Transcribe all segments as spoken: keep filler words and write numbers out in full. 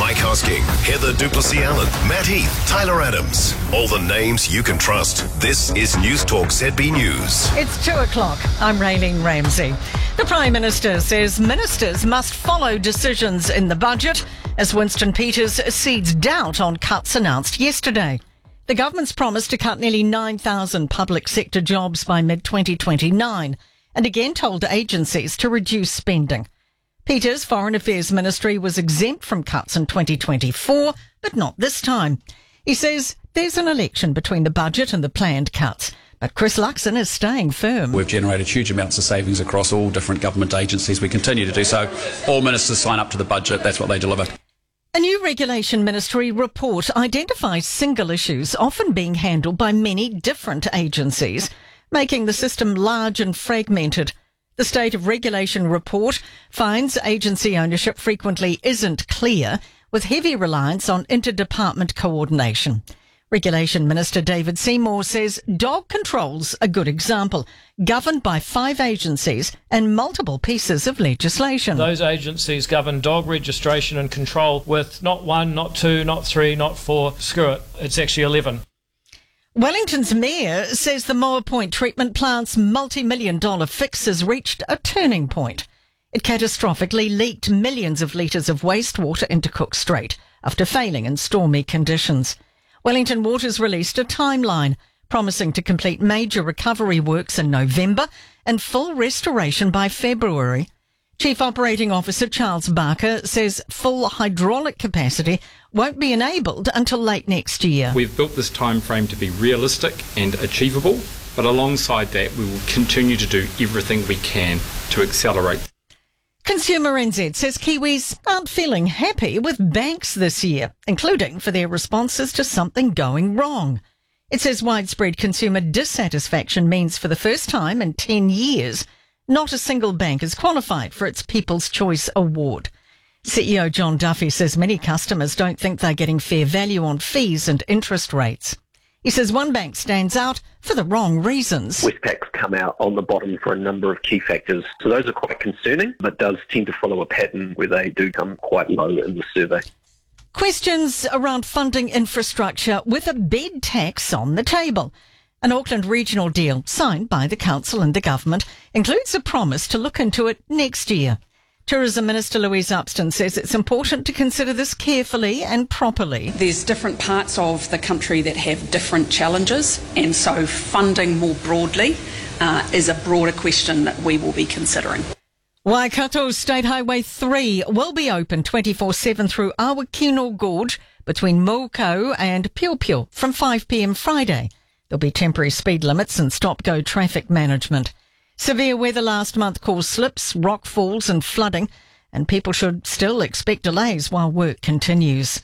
Mike Hosking, Heather Duplessis-Allen, Matt Heath, Tyler Adams. All the names you can trust. This is News Talk Z B News. It's two o'clock. I'm Raylene Ramsey. The Prime Minister says ministers must follow decisions in the budget as Winston Peters cedes doubt on cuts announced yesterday. The government's promised to cut nearly nine thousand public sector jobs by mid twenty twenty-nine and again told agencies to reduce spending. Peters' Foreign Affairs Ministry was exempt from cuts in twenty twenty-four, but not this time. He says there's an election between the budget and the planned cuts, but Chris Luxon is staying firm. We've generated huge amounts of savings across all different government agencies. We continue to do so. All ministers sign up to the budget. That's what they deliver. A new Regulation Ministry report identifies single issues often being handled by many different agencies, making the system large and fragmented. The State of Regulation report finds agency ownership frequently isn't clear, with heavy reliance on interdepartment coordination. Regulation Minister David Seymour says dog control's a good example, governed by five agencies and multiple pieces of legislation. Those agencies govern dog registration and control with not one, not two, not three, not four. Screw it, it's actually eleven. Wellington's mayor says the Moa Point treatment plant's multi-million dollar fix has reached a turning point. It catastrophically leaked millions of litres of wastewater into Cook Strait after failing in stormy conditions. Wellington Waters released a timeline promising to complete major recovery works in November and full restoration by February. Chief Operating Officer Charles Barker says full hydraulic capacity won't be enabled until late next year. We've built this time frame to be realistic and achievable, but alongside that we will continue to do everything we can to accelerate. Consumer N Z says Kiwis aren't feeling happy with banks this year, including for their responses to something going wrong. It says widespread consumer dissatisfaction means for the first time in ten years, not a single bank is qualified for its People's Choice Award. C E O John Duffy says many customers don't think they're getting fair value on fees and interest rates. He says one bank stands out for the wrong reasons. Westpac's come out on the bottom for a number of key factors. So those are quite concerning, but does tend to follow a pattern where they do come quite low in the survey. Questions around funding infrastructure with a bed tax on the table. An Auckland regional deal signed by the council and the government includes a promise to look into it next year. Tourism Minister Louise Upston says it's important to consider this carefully and properly. There's different parts of the country that have different challenges, and so funding more broadly uh, is a broader question that we will be considering. Waikato State Highway three will be open twenty-four seven through Awakino Gorge between Mokau and Piopio from five p.m. Friday. There'll be temporary speed limits and stop-go traffic management. Severe weather last month caused slips, rock falls and flooding, and people should still expect delays while work continues.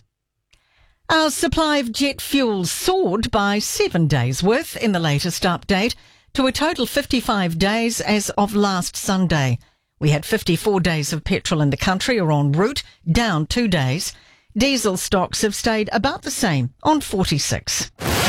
Our supply of jet fuel soared by seven days' worth in the latest update to a total fifty-five days as of last Sunday. We had fifty-four days of petrol in the country or en route, down two days. Diesel stocks have stayed about the same on forty-six.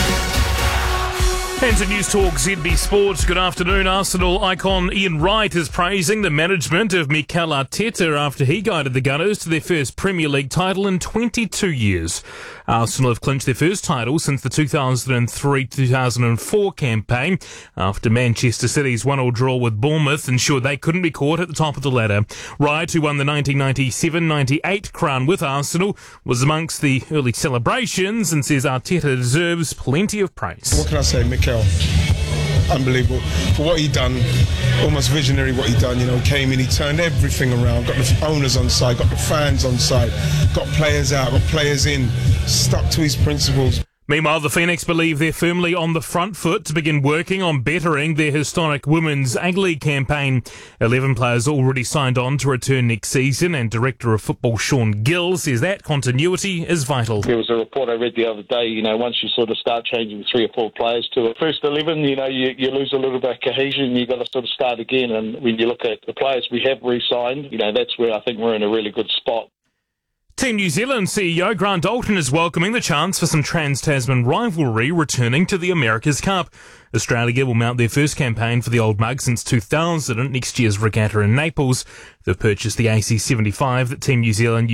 And to News Talk Z B Sports, good afternoon. Arsenal icon Ian Wright is praising the management of Mikel Arteta after he guided the Gunners to their first Premier League title in twenty-two years. Arsenal have clinched their first title since the two thousand three to two thousand four campaign after Manchester City's one all draw with Bournemouth ensured they couldn't be caught at the top of the ladder. Wright, who won the nineteen ninety-seven ninety-eight crown with Arsenal, was amongst the early celebrations and says Arteta deserves plenty of praise. What can I say, Mikel? Unbelievable for what he done, almost visionary what he done. You know, came in, he turned everything around, got the owners on side, got the fans on side, got players out, got players in, stuck to his principles. Meanwhile, the Phoenix believe they're firmly on the front foot to begin working on bettering their historic Women's A-League campaign. Eleven players already signed on to return next season, and Director of Football Sean Gill says that continuity is vital. There was a report I read the other day, you know, once you sort of start changing three or four players to a first eleven, you know, you, you lose a little bit of cohesion, you've got to sort of start again. And when you look at the players we have re-signed, you know, that's where I think we're in a really good spot. Team New Zealand C E O Grant Dalton is welcoming the chance for some Trans-Tasman rivalry returning to the America's Cup. Australia will mount their first campaign for the Old Mug since two thousand at next year's regatta in Naples. They've purchased the A C seventy-five that Team New Zealand